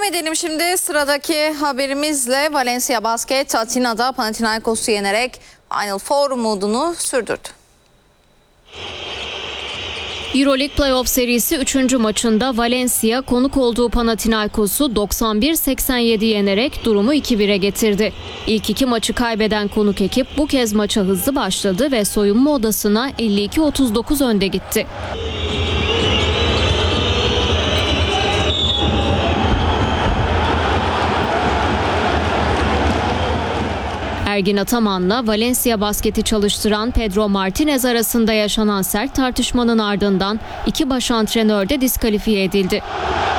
Devam edelim şimdi sıradaki haberimizle. Valencia Basket Atina'da Panathinaikos'u yenerek Final Four umudunu sürdürdü. Euroleague Playoff serisi 3. maçında Valencia konuk olduğu Panathinaikos'u 91-87 yenerek durumu 2-1'e getirdi. İlk iki maçı kaybeden konuk ekip bu kez maça hızlı başladı ve soyunma odasına 52-39 önde gitti. Ergin Ataman'la Valencia Basket'i çalıştıran Pedro Martinez arasında yaşanan sert tartışmanın ardından iki baş antrenör de diskalifiye edildi.